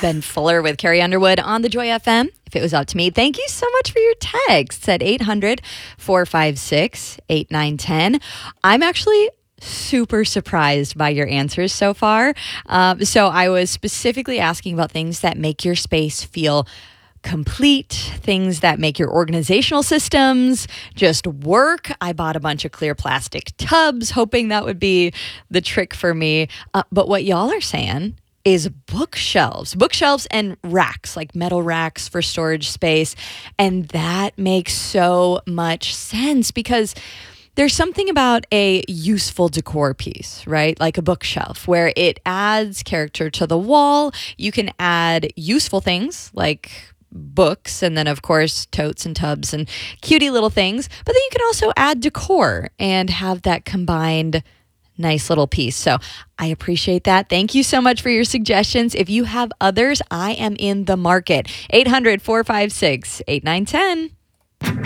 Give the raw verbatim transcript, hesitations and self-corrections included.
Ben Fuller with Carrie Underwood on the Joy F M. If it was up to me, thank you so much for your text at eight hundred, four five six, eight nine one zero. I'm actually super surprised by your answers so far. Um, so I was specifically asking about things that make your space feel complete, things that make your organizational systems just work. I bought a bunch of clear plastic tubs, hoping that would be the trick for me. Uh, but what y'all are saying is bookshelves, bookshelves and racks, like metal racks for storage space. And that makes so much sense because there's something about a useful decor piece, right? Like a bookshelf where it adds character to the wall. You can add useful things like books and then of course totes and tubs and cutie little things, but then you can also add decor and have that combined nice little piece. So I appreciate that. Thank you so much for your suggestions. If you have others, I am in the market. eight hundred, four five six, eight nine one zero.